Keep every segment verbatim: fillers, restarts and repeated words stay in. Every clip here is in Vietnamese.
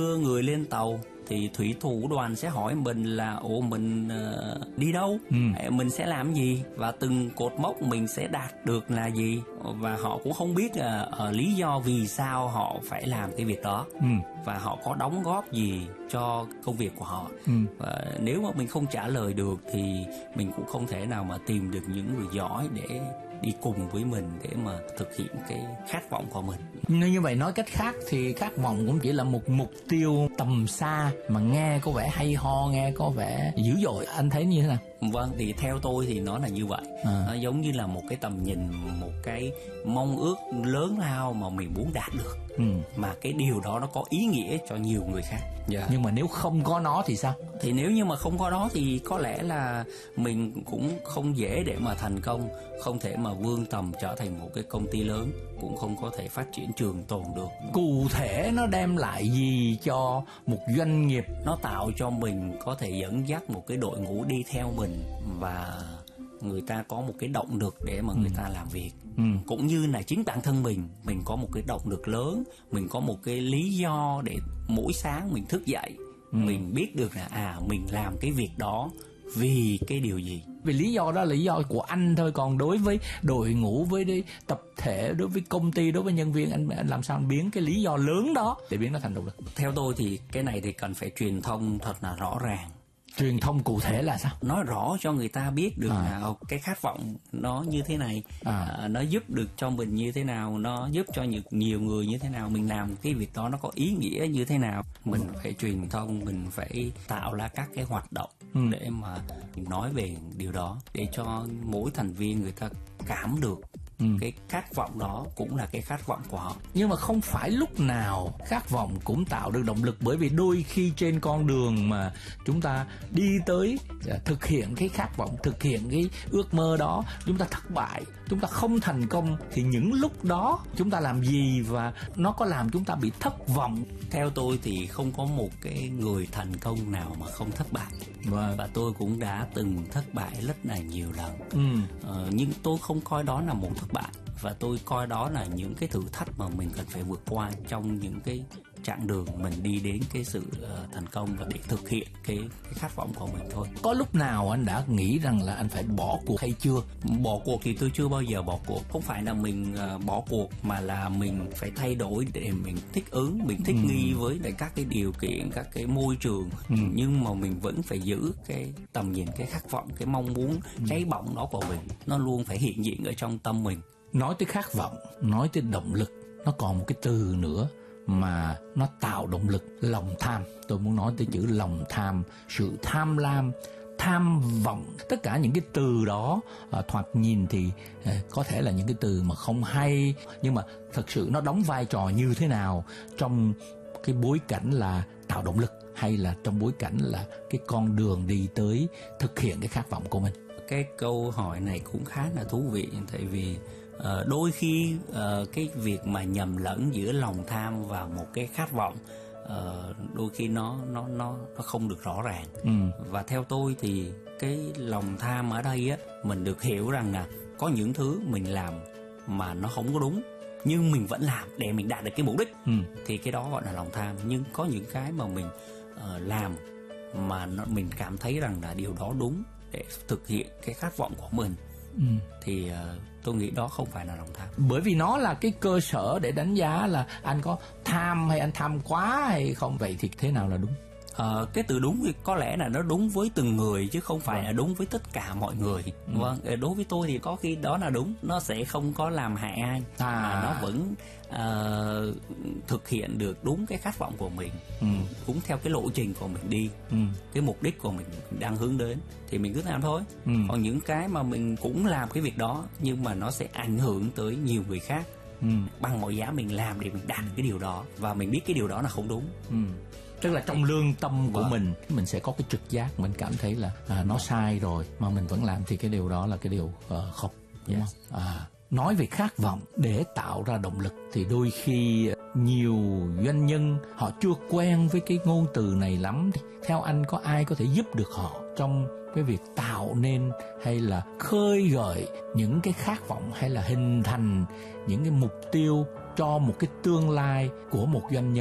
Đưa người lên tàu thì thủy thủ đoàn sẽ hỏi mình là ủa mình uh, đi đâu, ừ. mình sẽ làm gì, và từng cột mốc mình sẽ đạt được là gì, và họ cũng không biết uh, uh, lý do vì sao họ phải làm cái việc đó, ừ. và họ có đóng góp gì cho công việc của họ. ừ. Và nếu mà mình không trả lời được thì mình cũng không thể nào mà tìm được những người giỏi để đi cùng với mình để mà thực hiện cái khát vọng của mình. Như vậy nói cách khác thì khát vọng cũng chỉ là một mục tiêu tầm xa mà nghe có vẻ hay ho, nghe có vẻ dữ dội. Anh thấy như thế nào? Vâng, thì theo tôi thì nó là như vậy. À. Nó giống như là một cái tầm nhìn, một cái mong ước lớn lao mà mình muốn đạt được. Ừ. Mà cái điều đó nó có ý nghĩa cho nhiều người khác. Yeah. Nhưng mà nếu không có nó thì sao? Thì nếu như mà không có đó thì có lẽ là mình cũng không dễ để mà thành công, không thể mà vươn tầm trở thành một cái công ty lớn, cũng không có thể phát triển trường tồn được. Cụ thể nó đem lại gì cho một doanh nghiệp? Nó tạo cho mình có thể dẫn dắt một cái đội ngũ đi theo mình, và người ta có một cái động lực để mà người ừ. ta làm việc. ừ. Cũng như là chính bản thân mình mình có một cái động lực lớn, mình có một cái lý do để mỗi sáng mình thức dậy, ừ. mình biết được là à mình làm cái việc đó vì cái điều gì. Vì lý do đó là lý do của anh thôi, còn đối với đội ngũ, với đi tập thể, đối với công ty, đối với nhân viên, anh, anh làm sao anh biến cái lý do lớn đó để biến nó thành động lực? Theo tôi thì cái này thì cần phải truyền thông thật là rõ ràng. Truyền thông cụ thể là sao? Nói rõ cho người ta biết được à. là cái khát vọng nó như thế này, à. À, nó giúp được cho mình như thế nào, nó giúp cho nhiều, nhiều người như thế nào, mình làm cái việc đó nó có ý nghĩa như thế nào. Mình ừ. phải truyền thông, mình phải tạo ra các cái hoạt động ừ. để mà nói về điều đó, để cho mỗi thành viên người ta cảm được Ừ. cái khát vọng đó cũng là cái khát vọng của họ. Nhưng mà không phải lúc nào khát vọng cũng tạo được động lực, bởi vì đôi khi trên con đường mà chúng ta đi tới thực hiện cái khát vọng, thực hiện cái ước mơ đó, chúng ta thất bại, chúng ta không thành công, thì những lúc đó chúng ta làm gì và nó có làm chúng ta bị thất vọng? Theo tôi thì không có một cái người thành công nào mà không thất bại. Và, và tôi cũng đã từng thất bại rất là nhiều lần. ừ. ờ, Nhưng tôi không coi đó là một thất bại, và tôi coi đó là những cái thử thách mà mình cần phải vượt qua trong những cái chặng đường mình đi đến cái sự uh, thành công, và để thực hiện cái, cái khát vọng của mình thôi. Có lúc nào anh đã nghĩ rằng là anh phải bỏ cuộc hay chưa? Bỏ cuộc thì tôi chưa bao giờ bỏ cuộc. Không phải là mình uh, bỏ cuộc, mà là mình phải thay đổi để mình thích ứng, mình thích ừ. nghi với lại các cái điều kiện, các cái môi trường. ừ. Nhưng mà mình vẫn phải giữ cái tầm nhìn, cái khát vọng, cái mong muốn ừ. cháy bỏng đó của mình, nó luôn phải hiện diện ở trong tâm mình. Nói tới khát vọng, nói tới động lực, nó còn một cái từ nữa mà nó tạo động lực: lòng tham. Tôi muốn nói tới chữ lòng tham, sự tham lam, tham vọng. Tất cả những cái từ đó à, thoạt nhìn thì à, có thể là những cái từ mà không hay, nhưng mà thật sự nó đóng vai trò như thế nào trong cái bối cảnh là tạo động lực, hay là trong bối cảnh là cái con đường đi tới thực hiện cái khát vọng của mình? Cái câu hỏi này cũng khá là thú vị, tại vì uh, đôi khi uh, cái việc mà nhầm lẫn giữa lòng tham và một cái khát vọng uh, đôi khi nó nó nó nó không được rõ ràng. ừ. Và theo tôi thì cái lòng tham ở đây á, mình được hiểu rằng là có những thứ mình làm mà nó không có đúng, nhưng mình vẫn làm để mình đạt được cái mục đích, ừ. thì cái đó gọi là lòng tham. Nhưng có những cái mà mình uh, làm mà nó, mình cảm thấy rằng là điều đó đúng để thực hiện cái khát vọng của mình, ừ. thì uh, tôi nghĩ đó không phải là lòng tham. Bởi vì nó là cái cơ sở để đánh giá là anh có tham hay anh tham quá hay không. Vậy thì thế nào là đúng? Ờ, cái từ đúng thì có lẽ là nó đúng với từng người, chứ không phải vâng. là đúng với tất cả mọi người. ừ. Vâng, đối với tôi thì có khi đó là đúng, nó sẽ không có làm hại ai, à. mà nó vẫn uh, thực hiện được đúng cái khát vọng của mình, ừ. cũng theo cái lộ trình của mình đi, ừ. cái mục đích của mình đang hướng đến thì mình cứ làm thôi. ừ. Còn những cái mà mình cũng làm cái việc đó nhưng mà nó sẽ ảnh hưởng tới nhiều người khác, ừ. bằng mọi giá mình làm để mình đạt được cái điều đó, và mình biết cái điều đó là không đúng. ừ. Tức là trong lương tâm của vâng. mình, mình sẽ có cái trực giác, mình cảm thấy là à, nó sai rồi mà mình vẫn làm, thì cái điều đó là cái điều uh, không, đúng yes. không? À, nói về khát vọng để tạo ra động lực thì đôi khi nhiều doanh nhân họ chưa quen với cái ngôn từ này lắm. Theo anh có ai có thể giúp được họ trong cái việc tạo nên hay là khơi gợi những cái khát vọng, hay là hình thành những cái mục tiêu cho một cái tương lai của một doanh nhân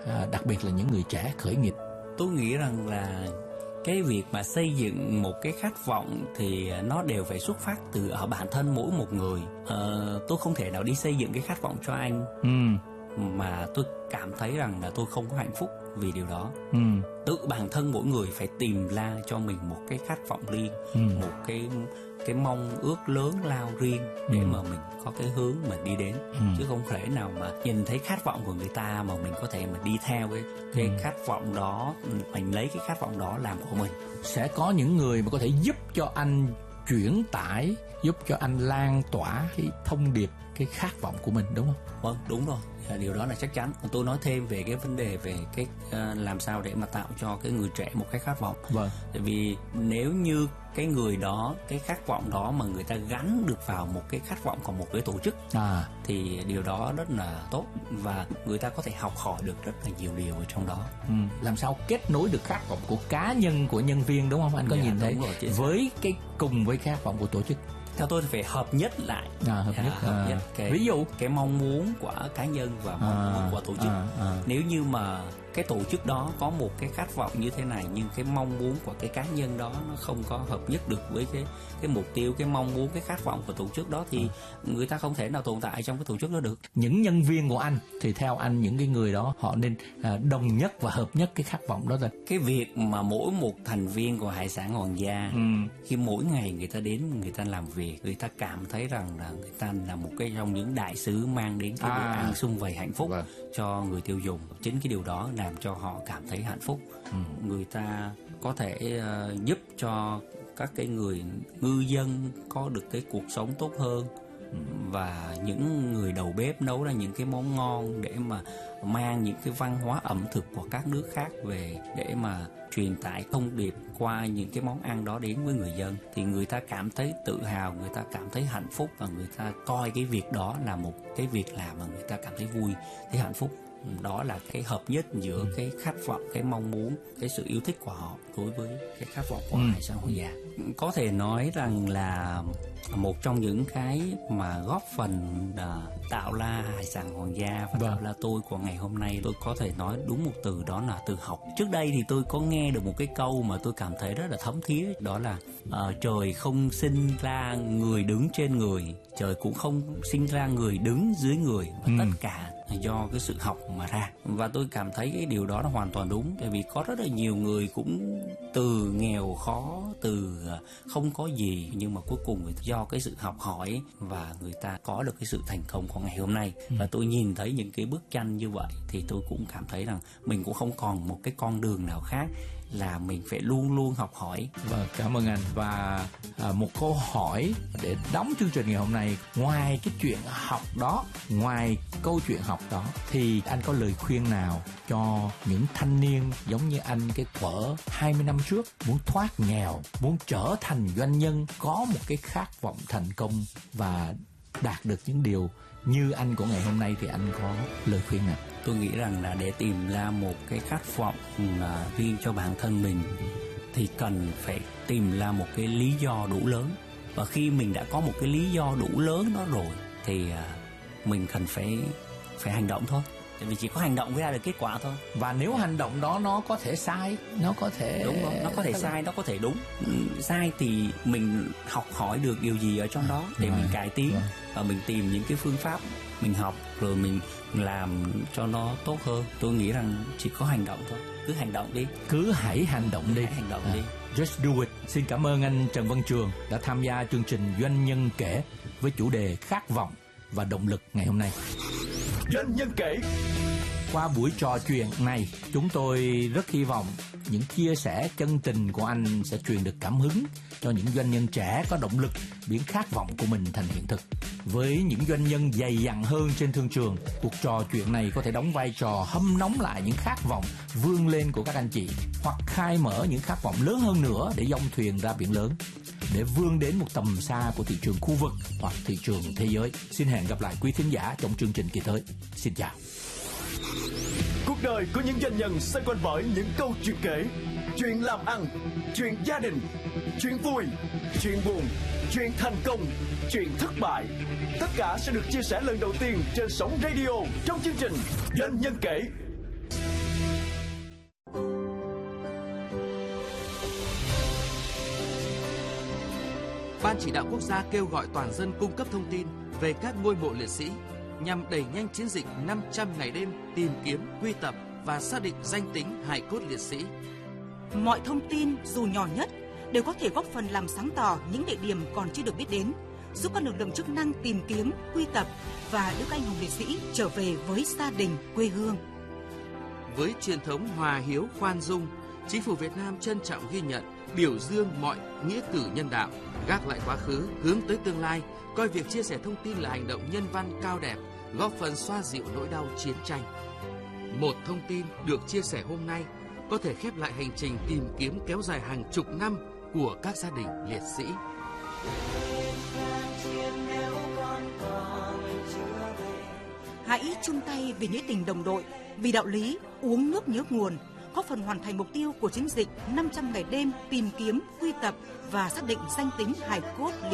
à, đặc biệt là những người trẻ khởi nghiệp? Tôi nghĩ rằng là cái việc mà xây dựng một cái khát vọng thì nó đều phải xuất phát từ ở bản thân mỗi một người. Ờ, tôi không thể nào đi xây dựng cái khát vọng cho anh Ừ. mà tôi cảm thấy rằng là tôi không có hạnh phúc vì điều đó. Ừ. Tự bản thân mỗi người phải tìm ra cho mình một cái khát vọng riêng, Ừ. một cái cái mong ước lớn lao riêng để Ừ. mà mình có cái hướng mà đi đến. Ừ. Chứ không thể nào mà nhìn thấy khát vọng của người ta mà mình có thể mà đi theo cái cái Ừ. khát vọng đó, mình lấy cái khát vọng đó làm của mình. Sẽ có những người mà có thể giúp cho anh chuyển tải, giúp cho anh lan tỏa cái thông điệp, cái khát vọng của mình, đúng không? Vâng, đúng rồi. Điều đó là chắc chắn. Tôi nói thêm về cái vấn đề về cái uh, làm sao để mà tạo cho cái người trẻ một cái khát vọng. Vâng. Tại vì nếu như cái người đó, cái khát vọng đó mà người ta gắn được vào một cái khát vọng của một cái tổ chức À. thì điều đó rất là tốt và người ta có thể học hỏi được rất là nhiều điều ở trong đó. Ừ. Làm sao kết nối được khát vọng của cá nhân, của nhân viên, đúng không? Anh có Dạ, nhìn thấy đúng rồi, chính xác. với cái cùng với khát vọng của tổ chức. Theo tôi thì phải hợp nhất lại. À, hợp Dạ, nhất. hợp À. nhất cái, Ví dụ cái mong muốn của cá nhân và mong À, muốn của tổ chức. à, à. Nếu như mà cái tổ chức đó có một cái khát vọng như thế này nhưng cái mong muốn của cái cá nhân đó nó không có hợp nhất được với cái cái mục tiêu, cái mong muốn, cái khát vọng của tổ chức đó thì à. người ta không thể nào tồn tại trong cái tổ chức đó được. Những nhân viên của anh thì theo anh những cái người đó họ nên à, đồng nhất và hợp nhất cái khát vọng đó rồi. Cái việc mà mỗi một thành viên của Hải sản Hoàng gia Ừ. khi mỗi ngày người ta đến, người ta làm việc, người ta cảm thấy rằng là người ta là một cái trong những đại sứ mang đến cái bữa À. ăn sum vầy hạnh phúc Vâng. cho người tiêu dùng. Chính cái điều đó làm cho họ cảm thấy hạnh phúc. Ừ. Người ta có thể uh, giúp cho các cái người ngư dân có được cái cuộc sống tốt hơn. Ừ. Và những người đầu bếp nấu ra những cái món ngon để mà mang những cái văn hóa ẩm thực của các nước khác về để mà truyền tải thông điệp qua những cái món ăn đó đến với người dân thì người ta cảm thấy tự hào, người ta cảm thấy hạnh phúc và người ta coi cái việc đó là một cái việc làm mà người ta cảm thấy vui, thấy hạnh phúc. Đó là cái hợp nhất giữa ừ. cái khát vọng, cái mong muốn, cái sự yêu thích của họ đối với cái khát vọng của ừ. Hải sản Hoàng gia. Có thể nói rằng là một trong những cái mà góp phần uh, tạo ra Hải sản Hoàng gia và vâng. tạo ra tôi của ngày hôm nay, tôi có thể nói đúng một từ, đó là từ học. Trước đây thì tôi có nghe được một cái câu mà tôi cảm thấy rất là thấm thía, đó là uh, trời không sinh ra người đứng trên người, trời cũng không sinh ra người đứng dưới người, và ừ. tất cả do cái sự học mà ra. Và tôi cảm thấy cái điều đó là hoàn toàn đúng, tại vì có rất là nhiều người cũng từ nghèo khó, từ không có gì, nhưng mà cuối cùng do cái sự học hỏi và người ta có được cái sự thành công của ngày hôm nay. ừ. Và tôi nhìn thấy những cái bức tranh như vậy thì tôi cũng cảm thấy rằng mình cũng không còn một cái con đường nào khác là mình phải luôn luôn học hỏi. Vâng, cảm ơn anh. Và à, một câu hỏi để đóng chương trình ngày hôm nay, ngoài cái chuyện học đó, ngoài câu chuyện học đó, thì anh có lời khuyên nào cho những thanh niên giống như anh cái cỡ hai mươi năm trước, muốn thoát nghèo, muốn trở thành doanh nhân, có một cái khát vọng thành công và đạt được những điều như anh của ngày hôm nay, thì anh có lời khuyên nào? Tôi nghĩ rằng là để tìm ra một cái khát vọng là riêng cho bản thân mình thì cần phải tìm ra một cái lý do đủ lớn. Và khi mình đã có một cái lý do đủ lớn đó rồi thì mình cần phải phải hành động thôi. Tại vì chỉ có hành động mới ra được kết quả thôi. Và nếu hành động đó nó có thể sai, nó có thể... Đúng rồi, nó có thể sai, nó có thể đúng. Sai thì mình học hỏi được điều gì ở trong đó để mình cải tiến. Và mình tìm những cái phương pháp mình học rồi mình làm cho nó tốt hơn. Tôi nghĩ rằng chỉ có hành động thôi. Cứ hành động đi. Cứ hãy hành động đi. Hãy hành động à, đi. Just do it. Xin cảm ơn anh Trần Văn Trường đã tham gia chương trình Doanh nhân kể với chủ đề khát vọng và động lực ngày hôm nay. Doanh nhân kể. Qua buổi trò chuyện này, chúng tôi rất hy vọng những chia sẻ chân tình của anh sẽ truyền được cảm hứng cho những doanh nhân trẻ có động lực biến khát vọng của mình thành hiện thực. Với những doanh nhân dày dặn hơn trên thương trường, cuộc trò chuyện này có thể đóng vai trò hâm nóng lại những khát vọng vươn lên của các anh chị, hoặc khai mở những khát vọng lớn hơn nữa để dông thuyền ra biển lớn, để vươn đến một tầm xa của thị trường khu vực hoặc thị trường thế giới. Xin hẹn gặp lại quý thính giả trong chương trình kỳ tới. Xin chào. Cuộc đời của những doanh nhân xoay quanh bởi những câu chuyện kể, chuyện làm ăn, chuyện gia đình, chuyện vui, chuyện buồn, chuyện thành công, chuyện thất bại. Tất cả sẽ được chia sẻ lần đầu tiên trên sóng radio trong chương trình Doanh nhân kể. Ban Chỉ đạo Quốc gia kêu gọi toàn dân cung cấp thông tin về các ngôi mộ liệt sĩ nhằm đẩy nhanh chiến dịch năm trăm ngày đêm tìm kiếm, quy tập và xác định danh tính hài cốt liệt sĩ. Mọi thông tin dù nhỏ nhất đều có thể góp phần làm sáng tỏ những địa điểm còn chưa được biết đến, giúp các lực lượng chức năng tìm kiếm, quy tập và đưa các anh hùng liệt sĩ trở về với gia đình, quê hương. Với truyền thống hòa hiếu khoan dung, Chính phủ Việt Nam trân trọng ghi nhận, biểu dương mọi nghĩa cử nhân đạo, gác lại quá khứ, hướng tới tương lai, coi việc chia sẻ thông tin là hành động nhân văn cao đẹp, góp phần xoa dịu nỗi đau chiến tranh. Một thông tin được chia sẻ hôm nay có thể khép lại hành trình tìm kiếm kéo dài hàng chục năm của các gia đình liệt sĩ. Hãy chung tay vì nghĩa tình đồng đội, vì đạo lý, uống nước nhớ nguồn, góp phần hoàn thành mục tiêu của chiến dịch năm trăm ngày đêm tìm kiếm, quy tập và xác định danh tính hài cốt liệt